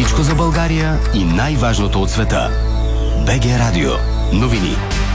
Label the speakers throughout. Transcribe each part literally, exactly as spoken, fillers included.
Speaker 1: Всичко за България и най-важното от света. БГ Радио. Новини.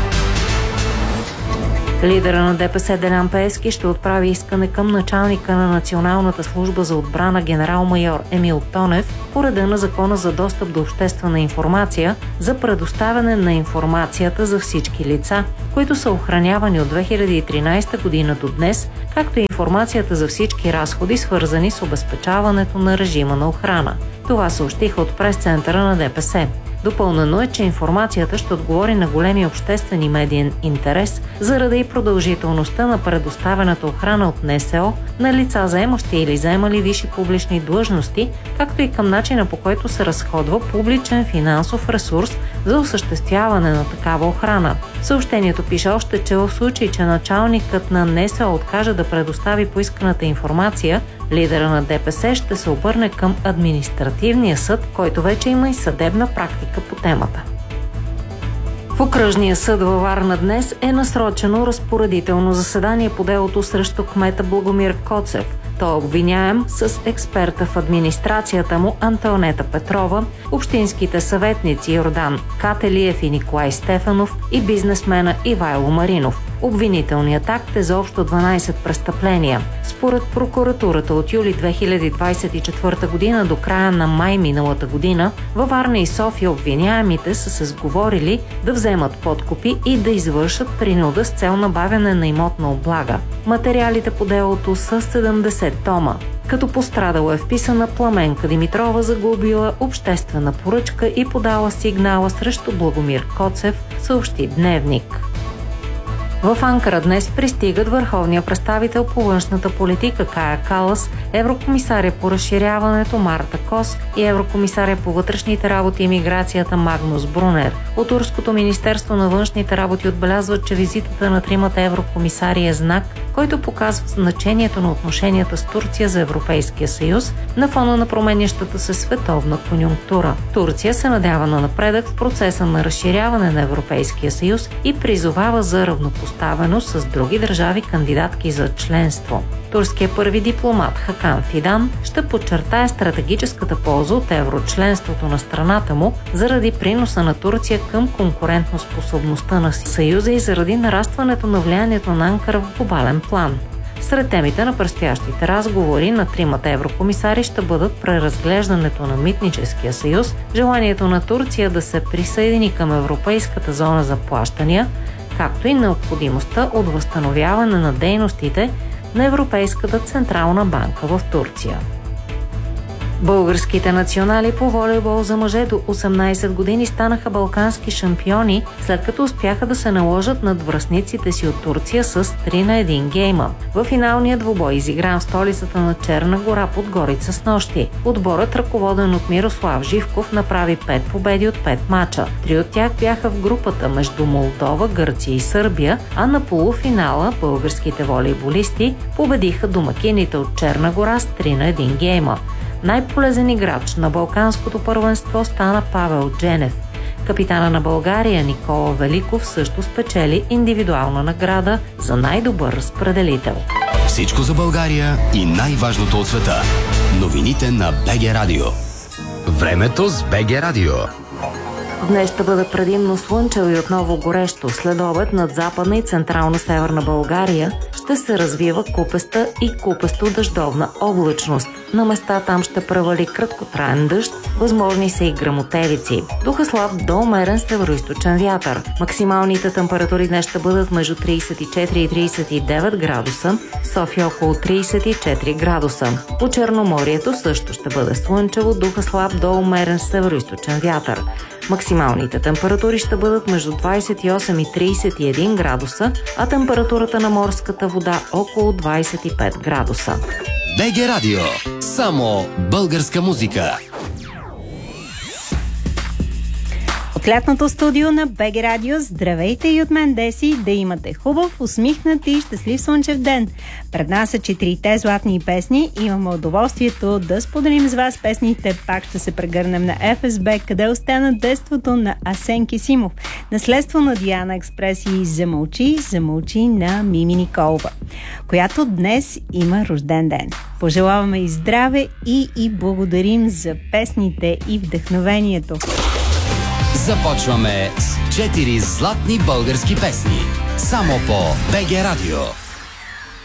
Speaker 2: Лидера на ДПС Делян Пеевски ще отправи искане към началника на Националната служба за отбрана генерал-майор Емил Тонев по реда на Закона за достъп до обществена информация за предоставяне на информацията за всички лица, които са охранявани от две хиляди и тринадесета година до днес, както и информацията за всички разходи, свързани с обезпечаването на режима на охрана. Това съобщиха от прес-центъра на ДПС. Допълнено е, че информацията ще отговори на големи обществени медиен интерес заради продължителността на предоставената охрана от НСО на лица, заемащи или заемали висши публични длъжности, както и към начина, по който се разходва публичен финансов ресурс за осъществяване на такава охрана. Съобщението пише още, че в случай, че началникът на НСО откаже да предостави поисканата информация, лидера на ДПС ще се обърне към административния съд, който вече има и съдебна практика по темата. В окръжния съд във Варна днес е насрочено разпоредително заседание по делото срещу кмета Благомир Коцев. Той е обвиняем с експерта в администрацията му Антоанета Петрова, общинските съветници Йордан Кателиев и Николай Стефанов и бизнесмена Ивайло Маринов. Обвинителният акт е за общо дванадесет престъпления. Според прокуратурата от юли две хиляди двадесет и четвърта година до края на май миналата година, във Варна и София обвиняемите са се сговорили да вземат подкупи и да извършат принуда с цел набавяне на имотна облага. Материалите по делото са седемдесет тома. Като пострадала е вписана Пламенка Димитрова, загубила обществена поръчка и подала сигнала срещу Благомир Коцев, съобщи Дневник. В Анкара днес пристигат върховния представител по външната политика Кая Калас, еврокомисаря по разширяването Марта Кос и еврокомисаря по вътрешните работи и миграцията Магнус Брунер. От Турското министерство на външните работи отбелязват, че визитата на тримата еврокомисари е знак, който показва значението на отношенията с Турция за Европейския съюз на фона на променящата се световна конюнктура. Турция се надява на напредък в процеса на разширяване на Европейския съюз и призовава за равнопоставеност с други държави кандидатки за членство. Турският първи дипломат Хакан Фидан ще подчертае стратегическата полза от еврочленството на страната му заради приноса на Турция към конкурентоспособността на Съюза и заради нарастването на влиянието на Анкара в глобален план. Сред темите на предстоящите разговори на тримата еврокомисари ще бъдат преразглеждането на митническия съюз, желанието на Турция да се присъедини към Европейската зона за плащания, както и необходимостта от възстановяване на дейностите на Европейската централна банка в Турция. Българските национали по волейбол за мъже до осемнадесет години станаха балкански шампиони, след като успяха да се наложат над връстниците си от Турция с три на един гейма. В финалния двубой, изигран в столицата на Черна гора Подгорица снощи, отборът, ръководен от Мирослав Живков, направи пет победи от пет мача. Три от тях бяха в групата между Молдова, Гърция и Сърбия, а на полуфинала българските волейболисти победиха домакините от Черна гора с три на един гейма. Най-полезен играч на Балканското първенство стана Павел Дженев. Капитана на България Никола Великов също спечели индивидуална награда за най-добър разпределител.
Speaker 1: Всичко за България и най-важното от света. Новините на БГ Радио. Времето с БГ Радио.
Speaker 2: Днес ще бъде предимно слънчево и отново горещо. След обед над западна и централна северна България ще се развива купеста и купесто-дъждовна облачност. На места там ще превали краткотраен дъжд, възможни са и гръмотевици. Духа слаб до умерен североизточен вятър. Максималните температури днес ще бъдат между тридесет и четири и тридесет и девет градуса, София около тридесет и четири градуса. По Черноморието също ще бъде слънчево, духа слаб до умерен североизточен вятър. Максималните температури ще бъдат между двадесет и осем и тридесет и един градуса, а температурата на морската вода около двадесет и пет градуса.
Speaker 1: БГ Радио. Само българска музика.
Speaker 3: От лятното студио на БГ Радио, здравейте и от мен, Деси, да имате хубав, усмихнат и щастлив слънчев ден. Пред нас са четирите златни песни. Имаме удоволствието да споделим с вас песните. Пак ще се прегърнем на Еф Ес Бе, къде остана детството на Асен Кесимов, наследство на Диана Експрес и Замълчи, замълчи на Мими Николова, която днес има рожден ден. Пожелаваме и здраве и и благодарим за песните и вдъхновението.
Speaker 1: Започваме с четири златни български песни. Само по БГ Радио.